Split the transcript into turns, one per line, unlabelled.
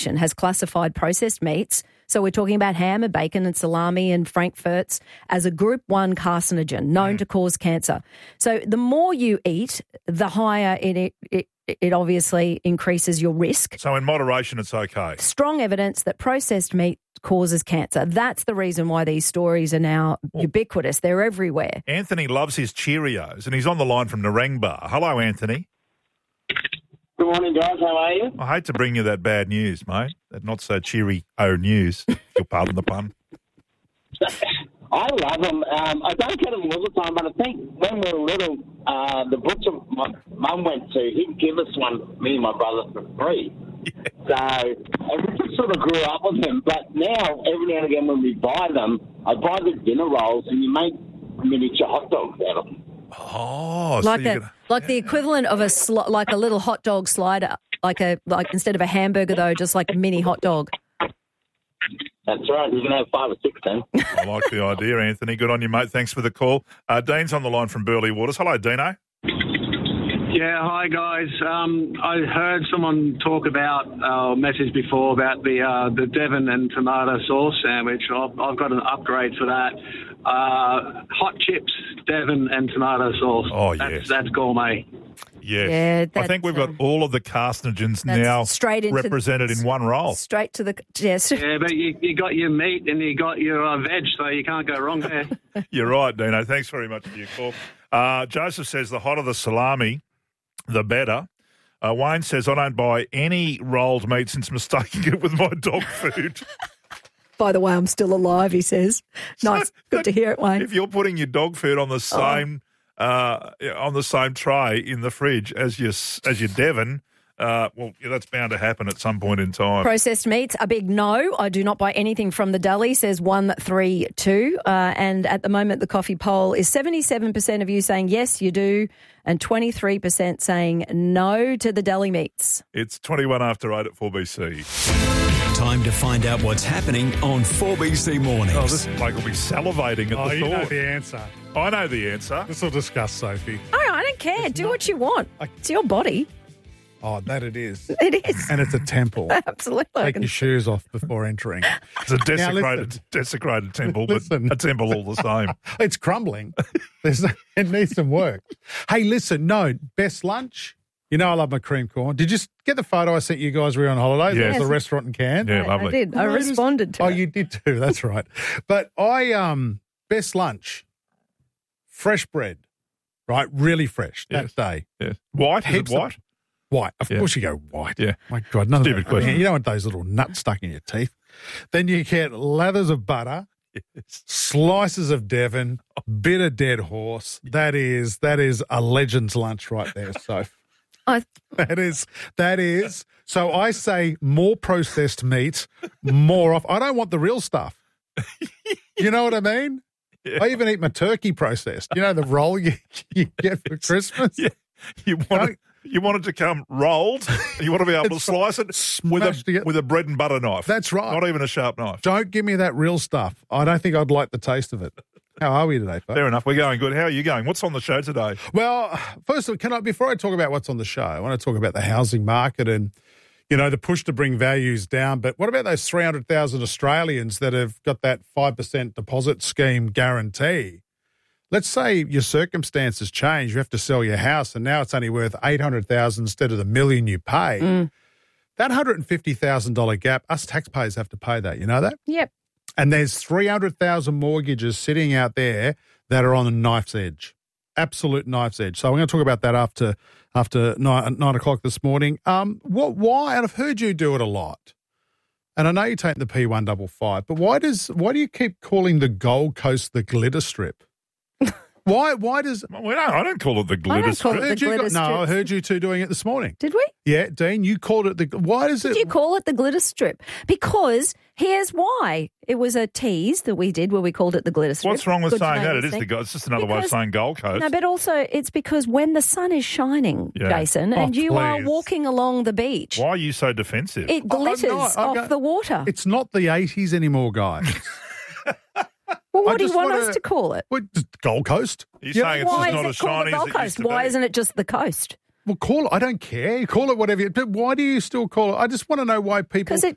Organization has classified processed meats, so we're talking about ham and bacon and salami and frankfurts, as a group 1 carcinogen known to cause cancer. So the more you eat, the higher it obviously increases your risk.
So in moderation, it's okay.
Strong evidence that processed meat causes cancer. That's the reason why these stories are now ubiquitous. They're everywhere.
Anthony loves his Cheerios, and he's on the line from Narangba. Hello, Anthony.
Good morning, guys. How are you?
I hate to bring you that bad news, mate. That not so cheery-o news, if you'll pardon the pun.
I love them. I don't get them all the time, but I think when we were little, the butcher my mum went to, he'd give us one, me and my brother, for free. Yeah. So we just sort of grew up with them. But now, every now and again when we buy them, I buy the dinner rolls and you make miniature hot dogs out of them.
Oh,
like
so
the equivalent of like a little hot dog slider, like instead of a hamburger though, just like a mini hot dog.
That's right. You can have 5 or 6 then.
I like the idea, Anthony. Good on you, mate. Thanks for the call. Dean's on the line from Burleigh Waters. Hello, Dino.
Yeah, hi guys. I heard someone talk about message before about the Devon and tomato sauce sandwich. I've got an upgrade for that. Hot chips, Devon and tomato sauce.
Oh, yes.
That's gourmet.
Yes.
Yeah,
I think we've got all of the carcinogens now
straight into
represented in one roll.
Straight to the yes.
Yeah, but you got your meat and you got your veg, so you can't go wrong there.
You're right, Dino. Thanks very much for your call. Joseph says the hotter the salami, the better. Wayne says I don't buy any rolled meat since mistaking it with my dog food.
By the way, I'm still alive, he says. Nice. Good to hear it, Wayne.
If you're putting your dog food on the same tray in the fridge as your Devon, that's bound to happen at some point in time.
Processed meats, a big no. I do not buy anything from the deli, says 132. And at the moment, the coffee poll is 77% of you saying yes, you do, and 23% saying no to the deli meats.
It's 21 after 8 at 4BC.
Time to find out what's happening on 4BC Mornings.
Oh, this bloke will be salivating at the thought.
You know the answer.
I know the answer.
This will discuss Sophie.
Oh, I don't care. Do what you want. It's your body.
Oh, that it is.
It is.
And it's a temple.
Absolutely.
Take your shoes off before entering.
It's a desecrated temple, but a temple all the same.
It's crumbling. It needs some work. Hey, listen, best lunch. You know I love my cream corn. Did you get the photo I sent you guys? We were on holiday.
Yes.
It was the restaurant in Cairns.
Yeah, lovely.
I did. I responded to it.
Oh, you did too. That's right. But best lunch, fresh bread, right? Really fresh that day.
Yes. White? Is it white?
White. Of course you go white.
Yeah.
My God.
Stupid question.
You don't want those little nuts stuck in your teeth. Then you get lathers of butter, slices of Devon, bit of dead horse. That is a legend's lunch right there, Soph. That is. So I say more processed meat, more off. I don't want the real stuff. You know what I mean? Yeah. I even eat my turkey processed. You know the roll you get for Christmas?
Yeah. You want it to come rolled. You want to be able to slice it with a bread and butter knife.
That's right.
Not even a sharp knife.
Don't give me that real stuff. I don't think I'd like the taste of it. How are we today, folks?
Fair enough. We're going good. How are you going? What's on the show today?
Well, first, before I talk about what's on the show, I want to talk about the housing market and, the push to bring values down. But what about those 300,000 Australians that have got that 5% deposit scheme guarantee? Let's say your circumstances change. You have to sell your house and now it's only worth $800,000 instead of the $1 million you pay. That $150,000 gap, us taxpayers have to pay that. You know that?
Yep.
And there's 300,000 mortgages sitting out there that are on a knife's edge, absolute knife's edge. So I'm going to talk about that after 9 o'clock this morning. Why? And I've heard you do it a lot. And I know you're taking the P155, but why do you keep calling the Gold Coast the glitter strip? Why does...
Well, I don't call it the glitter strip.
I heard you two doing it this morning.
Did we?
Yeah, Dean, you called it the... Why does it...
Did you call it the glitter strip? Because here's why. It was a tease that we did where we called it the glitter strip.
What's wrong with saying that? It's just another way of saying Gold Coast.
No, but also it's because when the sun is shining, Jason, and you are walking along the beach...
Why are you so defensive?
It glitters off the water.
It's not the 80s anymore, guys.
Well, what do you want us to call it?
Gold Coast.
You're saying it's just not as shiny as
Gold
it
Coast?
used to be.
Why isn't it just the coast?
Well, call it. I don't care. Call it whatever. But why do you still call it? I just want to know why people.
Because